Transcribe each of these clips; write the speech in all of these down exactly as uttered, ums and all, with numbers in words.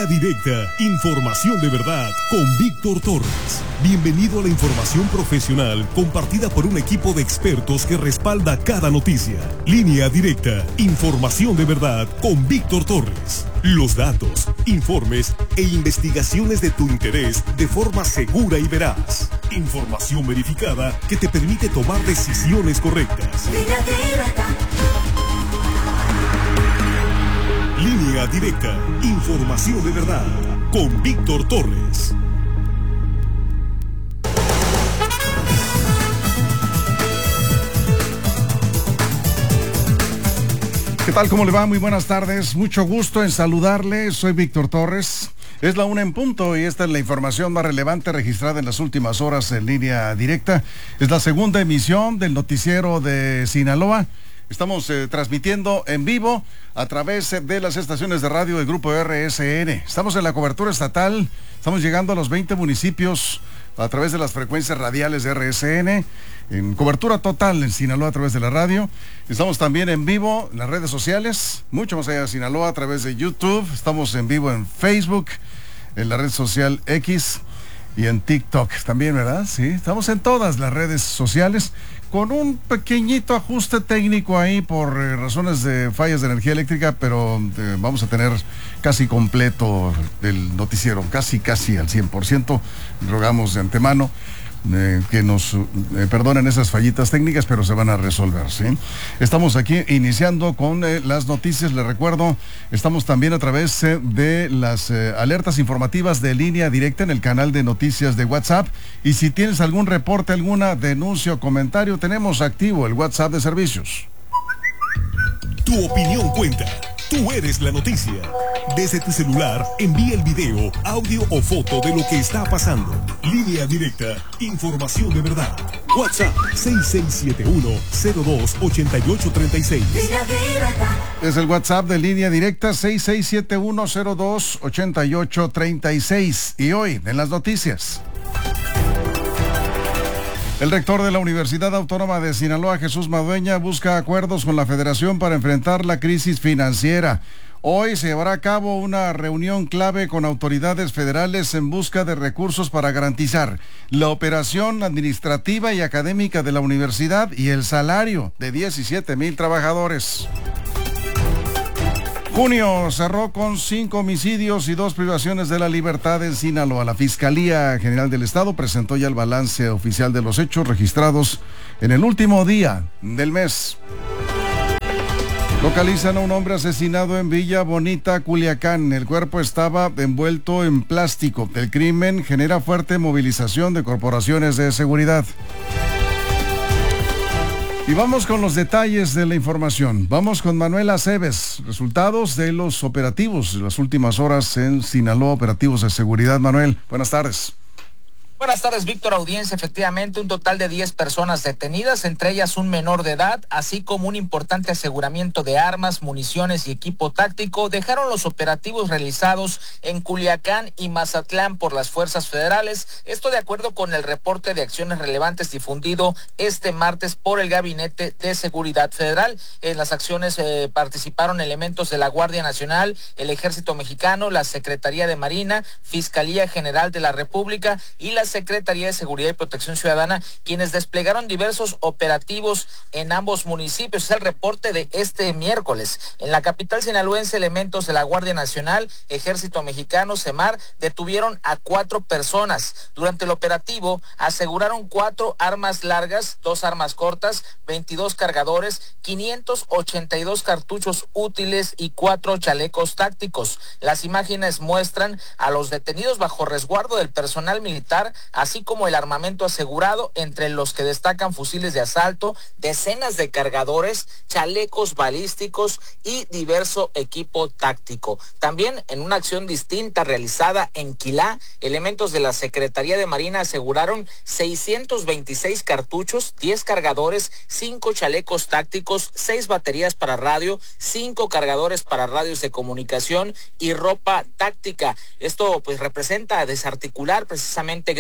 Directa, información de verdad con Víctor Torres. Bienvenido a la información profesional compartida por un equipo de expertos que respalda cada noticia. Línea Directa, información de verdad con Víctor Torres. Los datos, informes e investigaciones de tu interés de forma segura y veraz. Información verificada que te permite tomar decisiones correctas. Línea Directa. Línea Directa, información de verdad, con Víctor Torres. ¿Qué tal? ¿Cómo le va? Muy buenas tardes. Mucho gusto en saludarle. Soy Víctor Torres. Es la una en punto y esta es la información más relevante registrada en las últimas horas en Línea Directa. Es la segunda emisión del noticiero de Sinaloa. Estamos eh, transmitiendo en vivo a través de las estaciones de radio del Grupo R S N. Estamos en la cobertura estatal, estamos llegando a los veinte municipios a través de las frecuencias radiales de R S N, en cobertura total en Sinaloa a través de la radio. Estamos también en vivo en las redes sociales, mucho más allá de Sinaloa, a través de YouTube. Estamos en vivo en Facebook, en la red social X y en TikTok también, ¿verdad? Sí, estamos en todas las redes sociales, con un pequeñito ajuste técnico ahí por eh, razones de fallas de energía eléctrica, pero eh, vamos a tener casi completo el noticiero, casi casi al cien por ciento. Rogamos de antemano eh, que nos eh, perdonen esas fallitas técnicas, pero se van a resolver, ¿sí? Estamos aquí iniciando con eh, las noticias. Les recuerdo, estamos también a través eh, de las eh, alertas informativas de Línea Directa en el canal de noticias de WhatsApp. Y si tienes algún reporte, alguna denuncia o comentario, tenemos activo el WhatsApp de servicios. Tu opinión cuenta. Tú eres la noticia. Desde tu celular, envía el video, audio o foto de lo que está pasando. Línea Directa, información de verdad. WhatsApp seis seis siete uno, cero dos, ocho ocho tres seis. Línea Directa. Es el WhatsApp de Línea Directa seis seis siete uno, cero dos, ocho ocho tres seis. Y hoy, en las noticias. El rector de la Universidad Autónoma de Sinaloa, Jesús Madueña, busca acuerdos con la Federación para enfrentar la crisis financiera. Hoy se llevará a cabo una reunión clave con autoridades federales en busca de recursos para garantizar la operación administrativa y académica de la universidad y el salario de diecisiete mil trabajadores. Junio cerró con cinco homicidios y dos privaciones de la libertad en Sinaloa. La Fiscalía General del Estado presentó ya el balance oficial de los hechos registrados en el último día del mes. Localizan a un hombre asesinado en Villa Bonita, Culiacán. El cuerpo estaba envuelto en plástico. El crimen genera fuerte movilización de corporaciones de seguridad. Y vamos con los detalles de la información. Vamos con Manuel Aceves. Resultados de los operativos de las últimas horas en Sinaloa, operativos de seguridad. Manuel, buenas tardes. Buenas tardes, Víctor, audiencia. Efectivamente, un total de diez personas detenidas, entre ellas un menor de edad, así como un importante aseguramiento de armas, municiones y equipo táctico, dejaron los operativos realizados en Culiacán y Mazatlán por las fuerzas federales. Esto de acuerdo con el reporte de acciones relevantes difundido este martes por el Gabinete de Seguridad Federal. En las acciones eh, participaron elementos de la Guardia Nacional, el Ejército Mexicano, la Secretaría de Marina, Fiscalía General de la República y la Secretaría de Seguridad y Protección Ciudadana, quienes desplegaron diversos operativos en ambos municipios. Es el reporte de este miércoles. En la capital sinaloense, elementos de la Guardia Nacional, Ejército Mexicano, CEMAR, detuvieron a cuatro personas. Durante el operativo, aseguraron cuatro armas largas, dos armas cortas, veintidós cargadores, quinientos ochenta y dos cartuchos útiles y cuatro chalecos tácticos. Las imágenes muestran a los detenidos bajo resguardo del personal militar, así como el armamento asegurado, entre los que destacan fusiles de asalto, decenas de cargadores, chalecos balísticos y diverso equipo táctico. También en una acción distinta realizada en Quilá, elementos de la Secretaría de Marina aseguraron seiscientos veintiséis cartuchos, diez cargadores, cinco chalecos tácticos, seis baterías para radio, cinco cargadores para radios de comunicación y ropa táctica. Esto pues representa desarticular precisamente este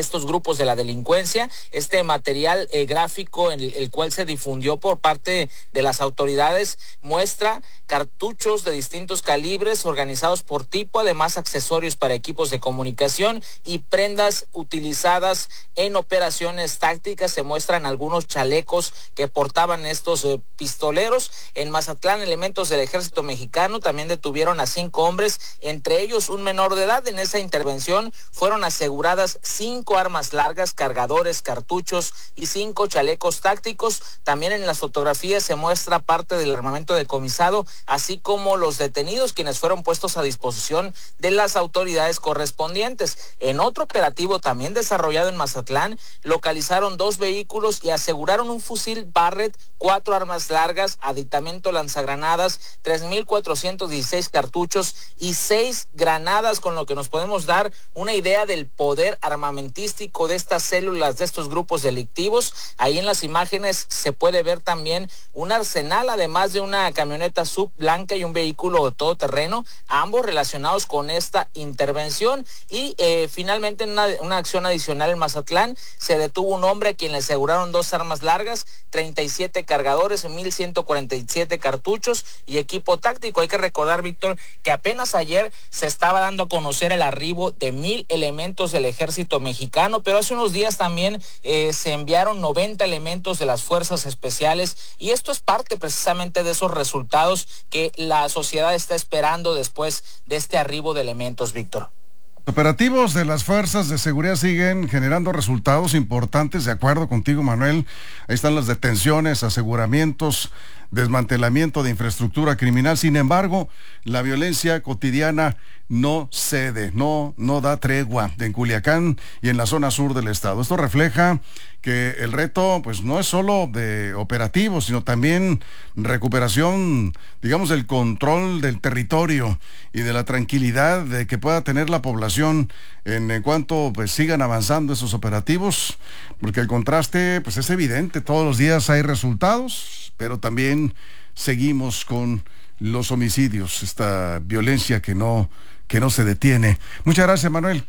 estos grupos de la delincuencia. Este material eh, gráfico en el, el cual se difundió por parte de las autoridades muestra cartuchos de distintos calibres organizados por tipo, además accesorios para equipos de comunicación y prendas utilizadas en operaciones tácticas. Se muestran algunos chalecos que portaban estos eh, pistoleros. En Mazatlán, elementos del ejército mexicano también detuvieron a cinco hombres, entre ellos un menor de edad. En esa intervención fueron aseguradas cinco armas largas, cargadores, cartuchos y cinco chalecos tácticos. También en las fotografías se muestra parte del armamento decomisado, así como los detenidos, quienes fueron puestos a disposición de las autoridades correspondientes. En otro operativo también desarrollado en Mazatlán, localizaron dos vehículos y aseguraron un fusil Barrett, cuatro armas largas, aditamento lanzagranadas, tres mil cuatrocientos dieciséis cartuchos y seis granadas, con lo que nos podemos dar una idea del poder armamentístico de estas células, de estos grupos delictivos. Ahí en las imágenes se puede ver también un arsenal, además de una camioneta sub blanca y un vehículo todoterreno, ambos relacionados con esta intervención. Y eh, finalmente en una, una acción adicional en Mazatlán se detuvo un hombre a quien le aseguraron dos armas largas, treinta y siete cargadores, mil ciento cuarenta y siete cartuchos y equipo táctico. Hay que recordar, Víctor, que apenas ayer se estaba dando a conocer el arribo de mil elementos del ejército mexicano, pero hace unos días también eh, se enviaron noventa elementos de las fuerzas especiales, y esto es parte precisamente de esos resultados que la sociedad está esperando después de este arribo de elementos, Víctor. Operativos de las fuerzas de seguridad siguen generando resultados importantes, de acuerdo contigo, Manuel. Ahí están las detenciones, aseguramientos, desmantelamiento de infraestructura criminal. Sin embargo, la violencia cotidiana no cede, no, no da tregua en Culiacán y en la zona sur del estado. Esto refleja que el reto pues no es solo de operativos, sino también recuperación, digamos, del control del territorio y de la tranquilidad de que pueda tener la población en, en cuanto pues sigan avanzando esos operativos, porque el contraste pues es evidente. Todos los días hay resultados, pero también seguimos con los homicidios, esta violencia que no, que no se detiene. Muchas gracias, Manuel.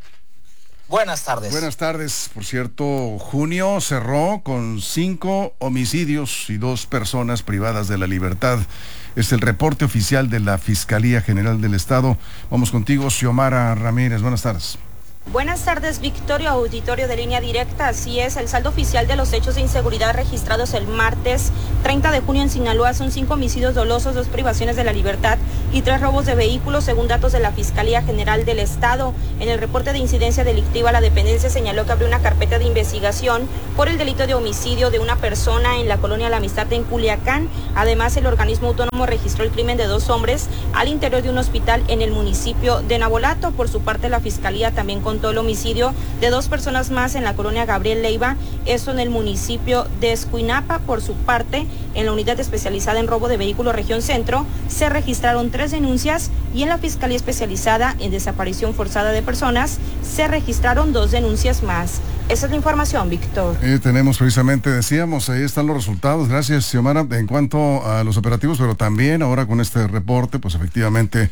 Buenas tardes. Buenas tardes. Por cierto, junio cerró con cinco homicidios y dos personas privadas de la libertad. Es el reporte oficial de la Fiscalía General del Estado. Vamos contigo, Xiomara Ramírez. Buenas tardes. Buenas tardes, Victorio, auditorio de Línea Directa. Así es, el saldo oficial de los hechos de inseguridad registrados el martes treinta de junio en Sinaloa son cinco homicidios dolosos, dos privaciones de la libertad y tres robos de vehículos, según datos de la Fiscalía General del Estado. En el reporte de incidencia delictiva, la dependencia señaló que abrió una carpeta de investigación por el delito de homicidio de una persona en la colonia La Amistad en Culiacán. Además, el organismo autónomo registró el crimen de dos hombres al interior de un hospital en el municipio de Navolato. Por su parte, la Fiscalía también contó el homicidio de dos personas más en la colonia Gabriel Leiva, eso en el municipio de Escuinapa. Por su parte, en la unidad especializada en robo de vehículos región centro, se registraron tres denuncias y en la Fiscalía especializada en desaparición forzada de personas se registraron dos denuncias más. Esa es la información, Víctor. Eh, tenemos precisamente, decíamos, ahí están los resultados. Gracias, Xiomara, en cuanto a los operativos, pero también ahora con este reporte, pues efectivamente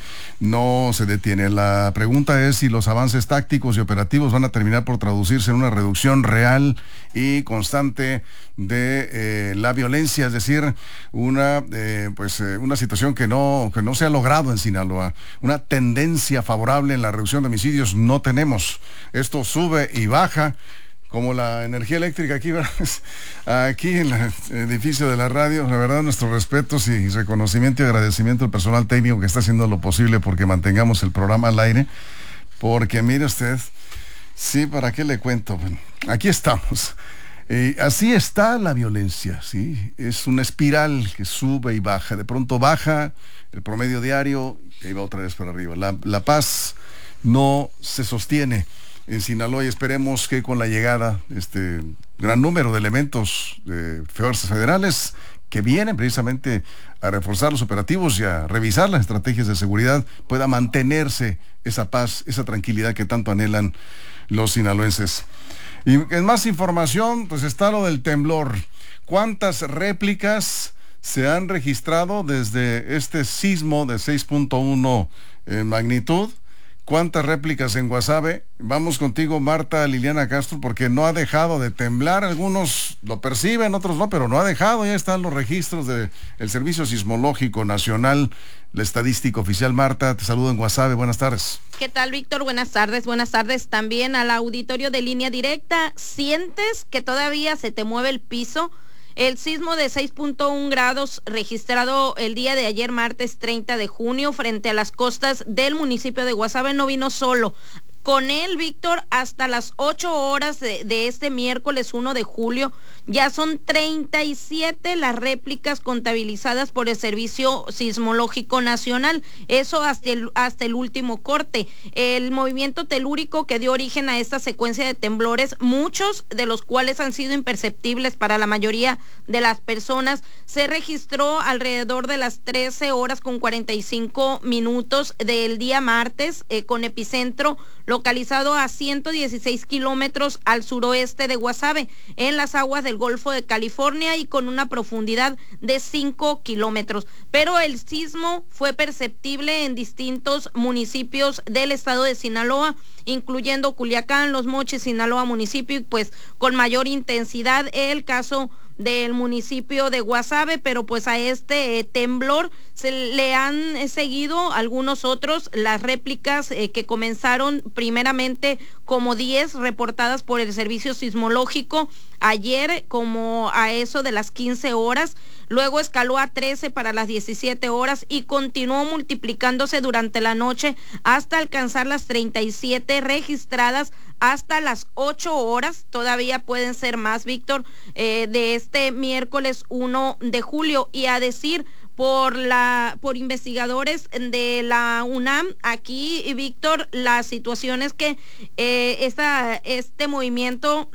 no se detiene. La pregunta es si los avances tácticos y operativos van a terminar por traducirse en una reducción real y constante de eh, la violencia, es decir, una eh, pues eh, una situación que no, que no se ha logrado en Sinaloa. Una tendencia favorable en la reducción de homicidios no tenemos. Esto sube y baja, como la energía eléctrica aquí, ¿verdad? Aquí en el edificio de la radio. La verdad, nuestros respetos y reconocimiento y agradecimiento al personal técnico que está haciendo lo posible porque mantengamos el programa al aire. Porque mire usted, sí, ¿para qué le cuento? Bueno, aquí estamos. Eh, así está la violencia, ¿sí? Es una espiral que sube y baja. De pronto baja el promedio diario y va otra vez para arriba. La, la paz no se sostiene en Sinaloa y esperemos que con la llegada de este gran número de elementos de fuerzas federales que vienen precisamente a reforzar los operativos y a revisar las estrategias de seguridad, pueda mantenerse esa paz, esa tranquilidad que tanto anhelan los sinaloenses. Y en más información, pues está lo del temblor. ¿Cuántas réplicas se han registrado desde este sismo de seis punto uno en magnitud? ¿Cuántas réplicas en Guasave? Vamos contigo, Marta Liliana Castro, porque no ha dejado de temblar. Algunos lo perciben, otros no, pero no ha dejado. Ya están los registros del Servicio Sismológico Nacional, la estadística oficial. Marta, te saludo en Guasave. Buenas tardes. ¿Qué tal, Víctor? Buenas tardes. Buenas tardes también al auditorio de Línea Directa. ¿Sientes que todavía se te mueve el piso? El sismo de seis punto uno grados registrado el día de ayer, martes treinta de junio, frente a las costas del municipio de Guasave, no vino solo. Con él, Víctor, hasta las ocho horas de, de este miércoles uno de julio, ya son treinta y siete las réplicas contabilizadas por el Servicio Sismológico Nacional, eso hasta el, hasta el último corte. El movimiento telúrico que dio origen a esta secuencia de temblores, muchos de los cuales han sido imperceptibles para la mayoría de las personas, se registró alrededor de las trece horas con cuarenta y cinco minutos del día martes, eh, con epicentro localizado a ciento dieciséis kilómetros al suroeste de Guasave, en las aguas del Golfo de California, y con una profundidad de cinco kilómetros. Pero el sismo fue perceptible en distintos municipios del estado de Sinaloa, incluyendo Culiacán, Los Mochis, Sinaloa municipio, y pues con mayor intensidad el caso del municipio de Guasave, pero pues a este eh, temblor se le han eh, seguido algunos otros, las réplicas eh, que comenzaron primeramente como diez reportadas por el Servicio Sismológico ayer como a eso de las quince horas, luego escaló a trece para las diecisiete horas y continuó multiplicándose durante la noche hasta alcanzar las treinta y siete registradas hasta las ocho horas, todavía pueden ser más, Víctor, eh, de este miércoles uno de julio, y a decir por la por investigadores de la UNAM, aquí, Víctor, la situación es que eh, esta, este movimiento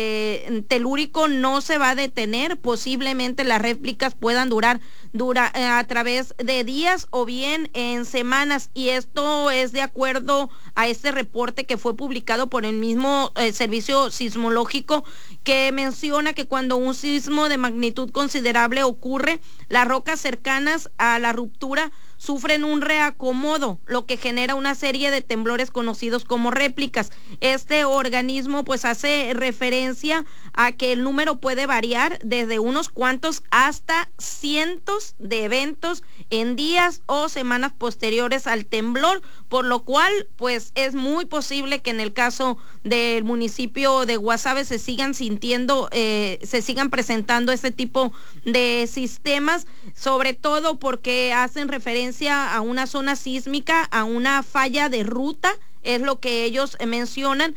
de telúrico no se va a detener, posiblemente las réplicas puedan durar dura eh, a través de días o bien en semanas, y esto es de acuerdo a este reporte que fue publicado por el mismo eh, Servicio Sismológico, que menciona que cuando un sismo de magnitud considerable ocurre, las rocas cercanas a la ruptura sufren un reacomodo, lo que genera una serie de temblores conocidos como réplicas. Este organismo pues hace referencia a que el número puede variar desde unos cuantos hasta cientos de eventos en días o semanas posteriores al temblor, por lo cual pues es muy posible que en el caso del municipio de Guasave se sigan sintiendo, eh, se sigan presentando este tipo de sistemas, sobre todo porque hacen referencia a una zona sísmica, a una falla de ruta, es lo que ellos mencionan,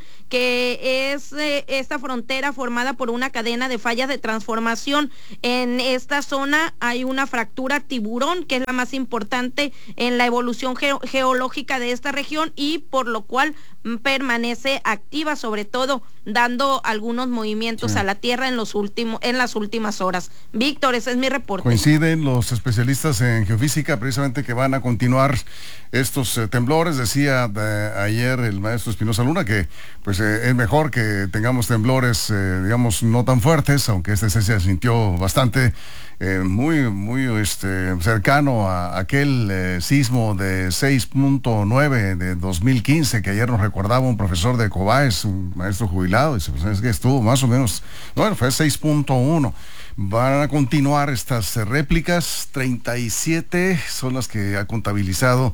que es eh, esta frontera formada por una cadena de fallas de transformación. En esta zona hay una fractura tiburón, que es la más importante en la evolución ge geológica de esta región, y por lo cual permanece activa, sobre todo dando algunos movimientos sí. a la tierra en los últimos en las últimas horas. Víctor, ese es mi reporte. Coinciden los especialistas en geofísica precisamente que van a continuar estos eh, temblores. Decía de, ayer el maestro Espinosa Luna que pues eh, es mejor que tengamos temblores eh, digamos no tan fuertes, aunque este se sintió bastante eh, muy muy este cercano a aquel eh, sismo de seis punto nueve de dos mil quince que ayer nos recordaba un profesor de Cobaes, un maestro jubilado, dice, pues es que estuvo más o menos, bueno, fue seis punto uno. Van a continuar estas réplicas, treinta y siete son las que ha contabilizado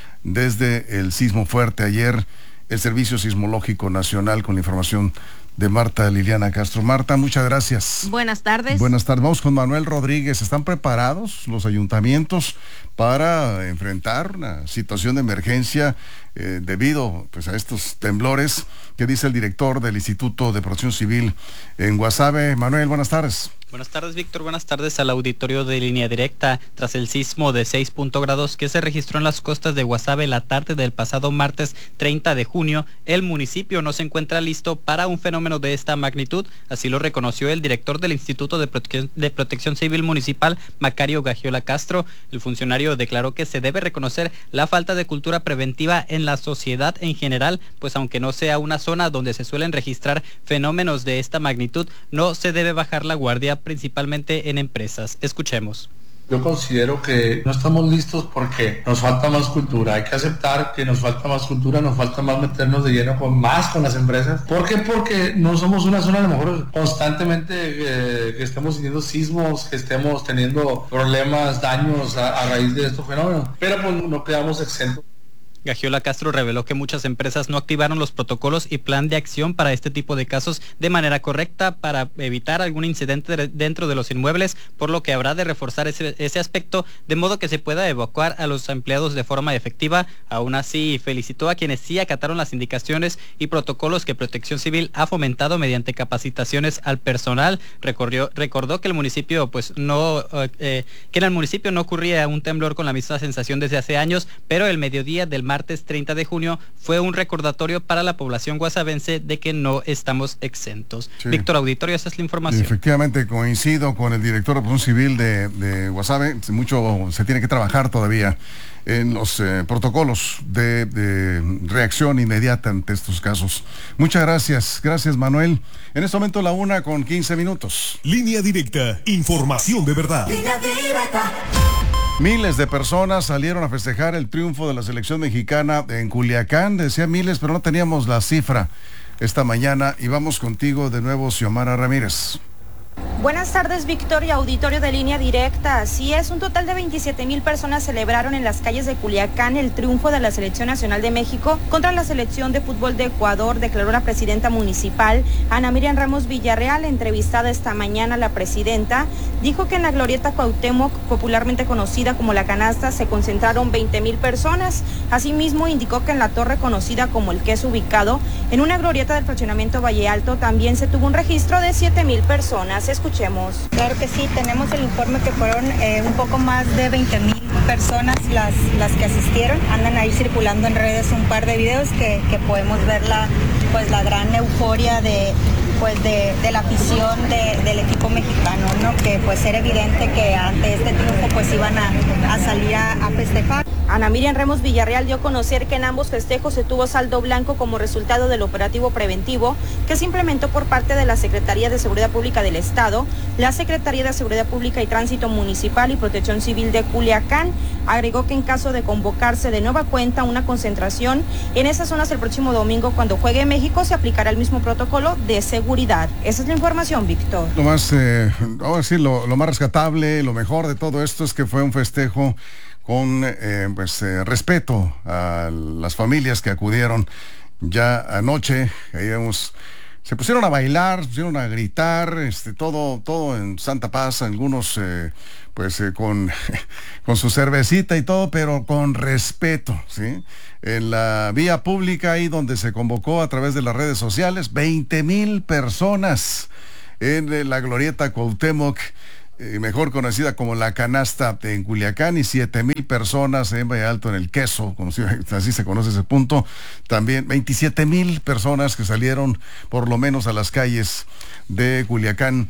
desde el sismo fuerte ayer el Servicio Sismológico Nacional, con la información de Marta Liliana Castro. Marta, muchas gracias. Buenas tardes. Buenas tardes. Vamos con Manuel Rodríguez. ¿Están preparados los ayuntamientos para enfrentar una situación de emergencia eh, debido pues, a estos temblores? ¿Qué dice el director del Instituto de Protección Civil en Guasave? Manuel, buenas tardes. Buenas tardes, Víctor. Buenas tardes al auditorio de Línea Directa. Tras el sismo de seis grados que se registró en las costas de Guasave la tarde del pasado martes treinta de junio, el municipio no se encuentra listo para un fenómeno de esta magnitud. Así lo reconoció el director del Instituto de Protección, de Protección Civil Municipal, Macario Gagiola Castro. El funcionario declaró que se debe reconocer la falta de cultura preventiva en la sociedad en general, pues aunque no sea una zona donde se suelen registrar fenómenos de esta magnitud, no se debe bajar la guardia, principalmente en empresas. Escuchemos. Yo considero que no estamos listos porque nos falta más cultura. Hay que aceptar que nos falta más cultura, nos falta más meternos de lleno con más con las empresas. ¿Por qué? Porque no somos una zona a lo mejor constantemente eh, que estemos teniendo sismos, que estemos teniendo problemas, daños a, a raíz de estos fenómenos. Pero pues no quedamos exentos. Gagiola Castro reveló que muchas empresas no activaron los protocolos y plan de acción para este tipo de casos de manera correcta para evitar algún incidente dentro de los inmuebles, por lo que habrá de reforzar ese, ese aspecto de modo que se pueda evacuar a los empleados de forma efectiva. Aún así, felicitó a quienes sí acataron las indicaciones y protocolos que Protección Civil ha fomentado mediante capacitaciones al personal. Recorrió, recordó que el municipio, pues no, eh, que en el municipio no ocurría un temblor con la misma sensación desde hace años, pero el mediodía del martes treinta de junio fue un recordatorio para la población guasavense de que no estamos exentos. Sí. Víctor Auditorio, esa es la información. Efectivamente, coincido con el director de Protección Civil de, de Guasave. Mucho se tiene que trabajar todavía en los eh, protocolos de, de reacción inmediata ante estos casos. Muchas gracias. Gracias, Manuel. En este momento la una con quince minutos. Línea directa. Información de verdad. Línea directa. Miles de personas salieron a festejar el triunfo de la selección mexicana en Culiacán. Decía miles, pero no teníamos la cifra esta mañana. Y vamos contigo de nuevo, Xiomara Ramírez. Buenas tardes, Victoria, auditorio de Línea Directa. Así es, un total de veintisiete mil personas celebraron en las calles de Culiacán el triunfo de la Selección Nacional de México contra la Selección de Fútbol de Ecuador, declaró la presidenta municipal, Ana Miriam Ramos Villarreal. Entrevistada esta mañana, la presidenta dijo que en la glorieta Cuauhtémoc, popularmente conocida como La Canasta, se concentraron veinte mil personas. Asimismo, indicó que en la torre conocida como El Queso, ubicado en una glorieta del fraccionamiento Valle Alto, también se tuvo un registro de siete mil personas. Escuchemos. Claro que sí, tenemos el informe que fueron eh, un poco más de veinte mil personas las, las que asistieron. Andan ahí circulando en redes un par de videos que, que podemos ver la, pues, la gran euforia de, pues, de, de la afición de, del equipo mexicano, ¿no? Que pues era evidente que ante este triunfo pues iban a, a salir a, a festejar. Ana Miriam Ramos Villarreal dio a conocer que en ambos festejos se tuvo saldo blanco como resultado del operativo preventivo que se implementó por parte de la Secretaría de Seguridad Pública del Estado, la Secretaría de Seguridad Pública y Tránsito Municipal y Protección Civil de Culiacán. Agregó que en caso de convocarse de nueva cuenta una concentración en esas zonas el próximo domingo cuando juegue México, se aplicará el mismo protocolo de seguridad. Esa es la información, Víctor. Lo más, eh, vamos a decir, lo, lo más rescatable, lo mejor de todo esto es que fue un festejo con eh, pues, eh, respeto a las familias que acudieron. Ya anoche, ahí vemos, se pusieron a bailar, se pusieron a gritar, este, todo, todo en santa paz, algunos eh, pues eh, con, con su cervecita y todo, pero con respeto, ¿sí? En la vía pública, ahí donde se convocó a través de las redes sociales, veinte mil personas en la glorieta Cuauhtémoc, Eh, mejor conocida como La Canasta en Culiacán, y siete mil personas en Valle Alto, en El Queso, conocido, así se conoce ese punto. También veintisiete mil personas que salieron por lo menos a las calles de Culiacán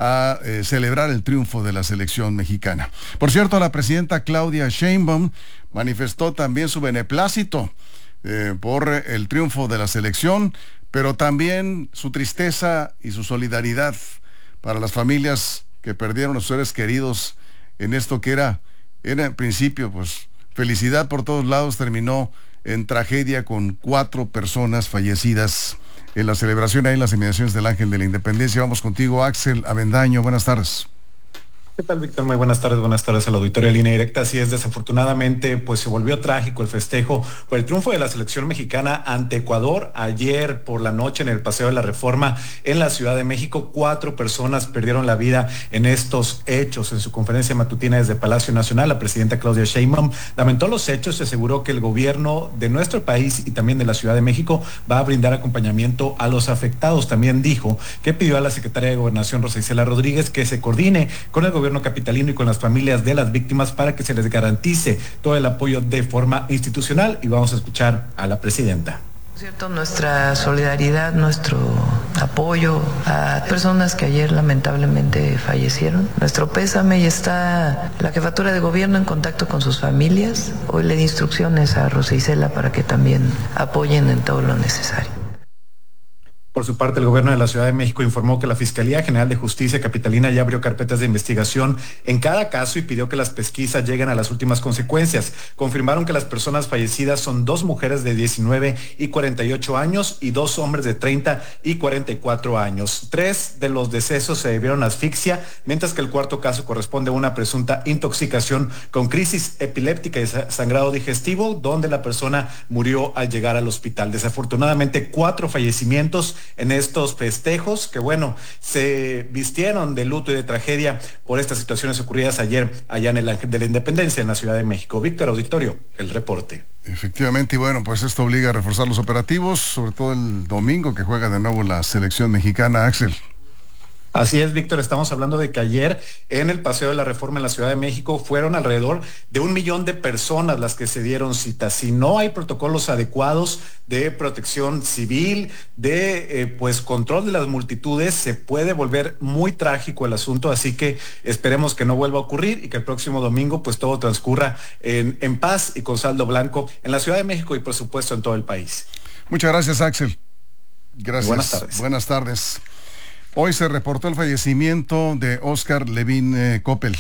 a eh, celebrar el triunfo de la selección mexicana. Por cierto, la presidenta Claudia Sheinbaum manifestó también su beneplácito eh, por el triunfo de la selección, pero también su tristeza y su solidaridad para las familias que perdieron a sus seres queridos en esto que era, era en principio, pues, felicidad por todos lados, terminó en tragedia con cuatro personas fallecidas en la celebración ahí en las inmediaciones del Ángel de la Independencia. Vamos contigo, Axel Avendaño, buenas tardes. ¿Qué tal, Víctor? Muy buenas tardes, buenas tardes al auditorio de Línea Directa. Así es, desafortunadamente, pues se volvió trágico el festejo por el triunfo de la selección mexicana ante Ecuador ayer por la noche en el Paseo de la Reforma en la Ciudad de México. Cuatro personas perdieron la vida en estos hechos. En su conferencia matutina desde Palacio Nacional, la presidenta Claudia Sheinbaum lamentó los hechos y aseguró que el gobierno de nuestro país y también de la Ciudad de México va a brindar acompañamiento a los afectados. También dijo que pidió a la secretaria de Gobernación, Rosa Isela Rodríguez, que se coordine con el gobierno capitalino y con las familias de las víctimas para que se les garantice todo el apoyo de forma institucional. Y vamos a escuchar a la presidenta. Cierto, nuestra solidaridad, nuestro apoyo a personas que ayer lamentablemente fallecieron. Nuestro pésame, y está la jefatura de gobierno en contacto con sus familias. Hoy le di instrucciones a Rosa Isela para que también apoyen en todo lo necesario. Por su parte, el gobierno de la Ciudad de México informó que la Fiscalía General de Justicia Capitalina ya abrió carpetas de investigación en cada caso y pidió que las pesquisas lleguen a las últimas consecuencias. Confirmaron que las personas fallecidas son dos mujeres de diecinueve y cuarenta y ocho años y dos hombres de treinta y cuarenta y cuatro años. Tres de los decesos se debieron a asfixia, mientras que el cuarto caso corresponde a una presunta intoxicación con crisis epiléptica y sangrado digestivo, donde la persona murió al llegar al hospital. Desafortunadamente, cuatro fallecimientos en estos festejos que, bueno, se vistieron de luto y de tragedia por estas situaciones ocurridas ayer allá en el Ángel de la Independencia en la Ciudad de México. Víctor Auditorio, el reporte. Efectivamente, y bueno, pues esto obliga a reforzar los operativos, sobre todo el domingo que juega de nuevo la selección mexicana. Axel. Así es, Víctor, estamos hablando de que ayer en el Paseo de la Reforma en la Ciudad de México fueron alrededor de un millón de personas las que se dieron cita. Si no hay protocolos adecuados de protección civil, de eh, pues control de las multitudes, se puede volver muy trágico el asunto, así que esperemos que no vuelva a ocurrir y que el próximo domingo pues todo transcurra en, en paz y con saldo blanco en la Ciudad de México y por supuesto en todo el país. Muchas gracias, Axel. Gracias. Buenas tardes. Buenas tardes. Hoy se reportó el fallecimiento de Óscar Levín eh, Coppel,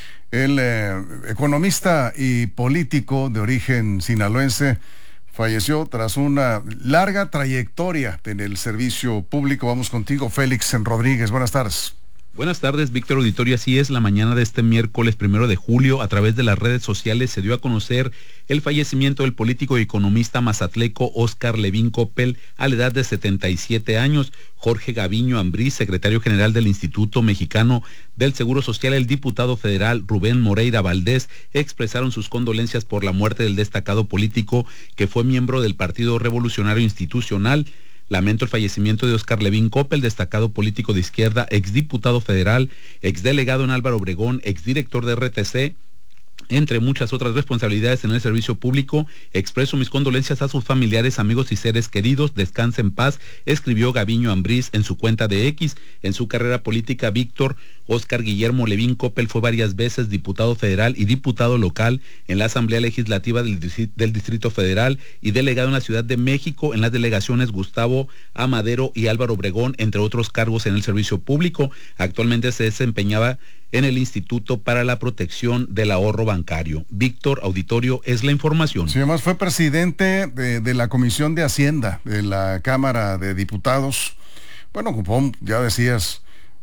el eh, economista y político de origen sinaloense. Falleció tras una larga trayectoria en el servicio público. Vamos contigo, Félix Rodríguez. Buenas tardes. Buenas tardes, Víctor Auditorio. Así es, la mañana de este miércoles primero de julio, a través de las redes sociales se dio a conocer el fallecimiento del político y economista mazatleco Óscar Levín Coppel a la edad de setenta y siete años. Jorge Gaviño Ambriz, secretario general del Instituto Mexicano del Seguro Social, el diputado federal Rubén Moreira Valdés expresaron sus condolencias por la muerte del destacado político que fue miembro del Partido Revolucionario Institucional. Lamento el fallecimiento de Óscar Levín Coppel, destacado político de izquierda, exdiputado federal, exdelegado en Álvaro Obregón, exdirector de R T C, entre muchas otras responsabilidades en el servicio público. Expreso mis condolencias a sus familiares, amigos y seres queridos. Descanse en paz, escribió Gaviño Ambriz en su cuenta de X. En su carrera política, Víctor Óscar Guillermo Levín Coppel fue varias veces diputado federal y diputado local en la Asamblea Legislativa del, del Distrito Federal y delegado en la Ciudad de México en las delegaciones Gustavo Amadero y Álvaro Obregón, entre otros cargos en el servicio público. Actualmente se desempeñaba en el Instituto para la Protección del Ahorro Bancario. Víctor Auditorio, es la información. Sí, además fue presidente de, de la Comisión de Hacienda de la Cámara de Diputados. Bueno, ocupó, ya decías,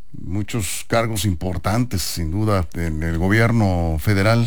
muchos cargos importantes, sin duda, en el gobierno federal.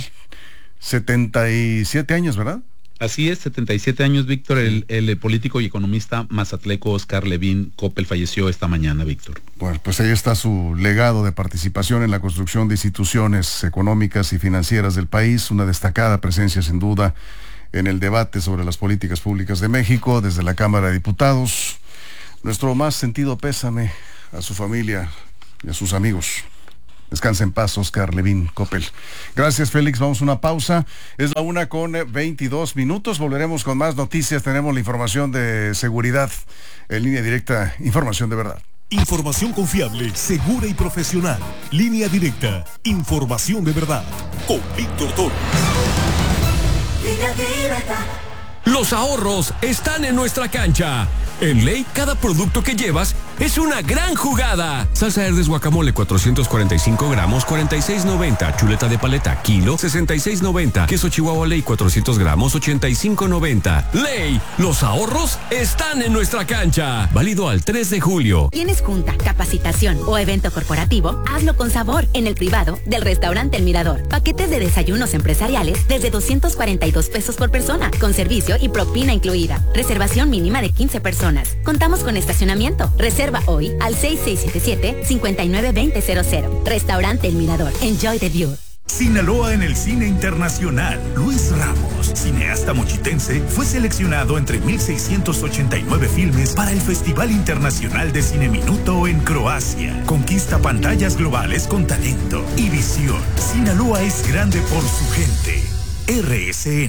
setenta y siete años, ¿verdad? Así es, setenta y siete años, Víctor. El, el político y economista mazatleco Óscar Levín Coppel falleció esta mañana, Víctor. Bueno, pues ahí está su legado de participación en la construcción de instituciones económicas y financieras del país, una destacada presencia sin duda en el debate sobre las políticas públicas de México desde la Cámara de Diputados. Nuestro más sentido pésame a su familia y a sus amigos. Descansa en paz, Óscar Levín Coppel. Gracias, Félix. Vamos a una pausa. Es la una con veintidós minutos. Volveremos con más noticias. Tenemos la información de seguridad en línea directa. Información de verdad. Información confiable, segura y profesional. Línea directa. Información de verdad. Con Víctor Torres. Línea directa. Los ahorros están en nuestra cancha. En Ley, cada producto que llevas es una gran jugada. Salsa Herdes Guacamole, cuatrocientos cuarenta y cinco gramos, cuarenta y seis noventa. Chuleta de paleta, kilo, sesenta y seis noventa. Queso Chihuahua Ley, cuatrocientos gramos, ochenta y cinco noventa. Ley, los ahorros están en nuestra cancha. Válido al tres de julio. ¿Tienes junta, capacitación o evento corporativo? Hazlo con sabor en el privado del restaurante El Mirador. Paquetes de desayunos empresariales desde doscientos cuarenta y dos pesos por persona, con servicio y propina incluida. Reservación mínima de quince personas. Contamos con estacionamiento. Reserva hoy al seis seis siete siete, cinco nueve dos cero cero cero. Restaurante El Mirador. Enjoy the view. Sinaloa en el cine internacional. Luis Ramos, cineasta mochitense, fue seleccionado entre mil seiscientos ochenta y nueve filmes para el Festival Internacional de Cine Minuto en Croacia. Conquista pantallas globales con talento y visión. Sinaloa es grande por su gente. R S N.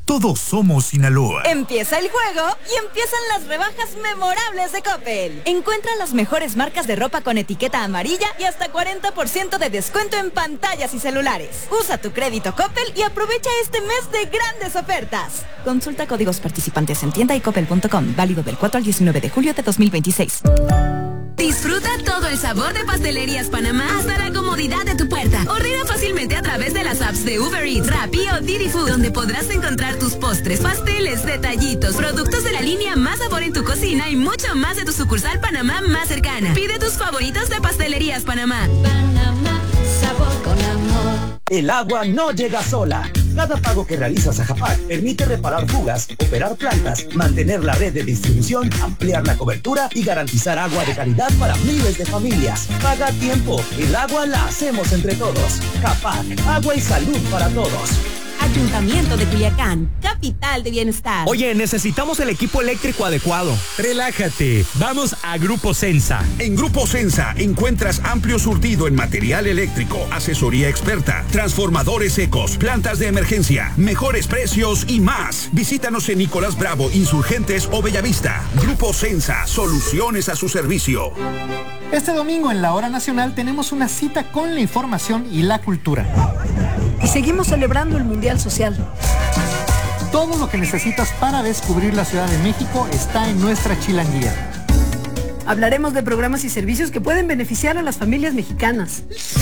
Todos somos Sinaloa. Empieza el juego y empiezan las rebajas memorables de Coppel. Encuentra las mejores marcas de ropa con etiqueta amarilla y hasta cuarenta por ciento de descuento en pantallas y celulares. Usa tu crédito Coppel y aprovecha este mes de grandes ofertas. Consulta códigos participantes en tienda y coppel punto com. Válido del cuatro al diecinueve de julio de dos mil veintiséis. Disfruta todo el sabor de Pastelerías Panamá hasta la comodidad de tu puerta. Ordena fácilmente a través de las apps de Uber Eats, Rappi o Didi Food, donde podrás encontrar tus postres, pasteles, detallitos, productos de la línea Más Sabor en tu cocina y mucho más de tu sucursal Panamá más cercana. Pide tus favoritos de Pastelerías Panamá. Panamá, sabor con amor. El agua no llega sola. Cada pago que realizas a Japac permite reparar fugas, operar plantas, mantener la red de distribución, ampliar la cobertura y garantizar agua de calidad para miles de familias. Paga a tiempo. El agua la hacemos entre todos. Japac, agua y salud para todos. Ayuntamiento de Culiacán, capital de bienestar. Oye, necesitamos el equipo eléctrico adecuado. Relájate, vamos a Grupo Sensa. En Grupo Sensa encuentras amplio surtido en material eléctrico, asesoría experta, transformadores secos, plantas de emergencia, mejores precios y más. Visítanos en Nicolás Bravo, Insurgentes o Bellavista. Grupo Sensa, soluciones a su servicio. Este domingo en la Hora Nacional tenemos una cita con la información y la cultura. Y seguimos celebrando el Mundial Social. Todo lo que necesitas para descubrir la Ciudad de México está en nuestra chilanguía. Hablaremos de programas y servicios que pueden beneficiar a las familias mexicanas.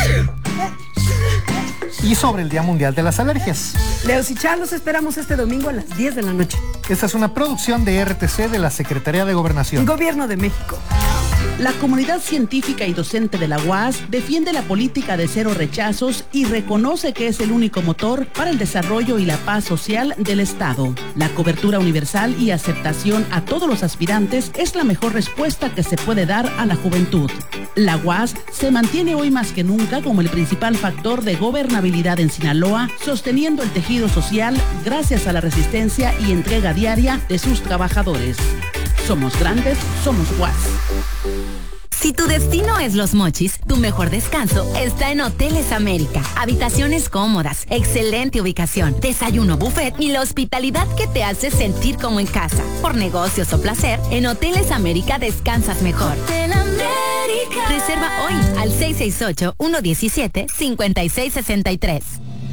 Y sobre el Día Mundial de las Alergias. Leos y Char los esperamos este domingo a las diez de la noche. Esta es una producción de R T C de la Secretaría de Gobernación. Gobierno de México. La comunidad científica y docente de la U A S defiende la política de cero rechazos y reconoce que es el único motor para el desarrollo y la paz social del Estado. La cobertura universal y aceptación a todos los aspirantes es la mejor respuesta que se puede dar a la juventud. La U A S se mantiene hoy más que nunca como el principal factor de gobernabilidad en Sinaloa, sosteniendo el tejido social gracias a la resistencia y entrega diaria de sus trabajadores. Somos grandes, somos U A S. Si tu destino es Los Mochis, tu mejor descanso está en Hoteles América. Habitaciones cómodas, excelente ubicación, desayuno buffet y la hospitalidad que te hace sentir como en casa. Por negocios o placer, en Hoteles América descansas mejor. Hotel América. Reserva hoy al seis seis ocho, uno uno siete, cinco seis seis tres.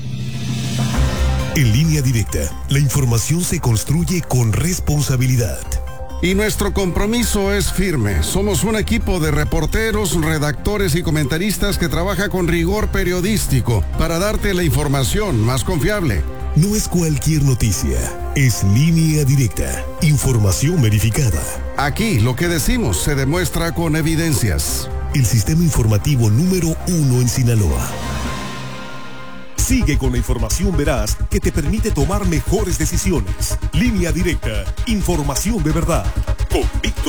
En Línea Directa, la información se construye con responsabilidad. Y nuestro compromiso es firme. Somos un equipo de reporteros, redactores y comentaristas que trabaja con rigor periodístico para darte la información más confiable. No es cualquier noticia, es Línea Directa, información verificada. Aquí lo que decimos se demuestra con evidencias. El sistema informativo número uno en Sinaloa. Sigue con la información veraz que te permite tomar mejores decisiones. Línea Directa, información de verdad. Con Víctor